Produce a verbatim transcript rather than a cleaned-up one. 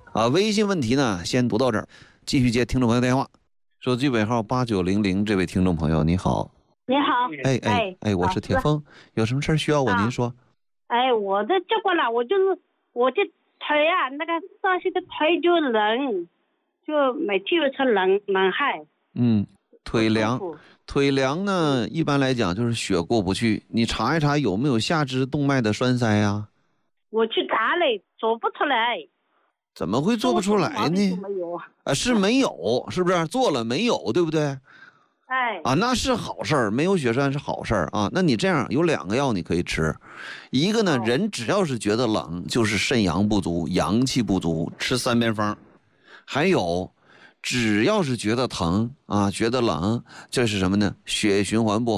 啊，微信问题呢，先读到这儿，继续接听众朋友电话。手机尾号八九零零，这位听众朋友，你好。 你好， 哎哎哎，我是铁峰，有什么事需要我？您说。 哎，我的结果了，我就是我的腿啊，那个上膝的腿就冷，就每天有出冷冷汗。 嗯，腿凉，腿凉呢，一般来讲就是血过不去。你查一查有没有下肢动脉的栓塞呀？ 我去查了，做不出来。 怎么会做不出来呢？啊，是没有，是不是做了没有，对不对？ 哎， 啊，那是好事儿，没有血栓是好事儿啊。那你这样有两个药你可以吃，一个呢，哦、人只要是觉得冷，就是肾阳不足、阳气不足，吃三边方；还有，只要是觉得疼啊、觉得冷，这是什么呢？血液循环不好。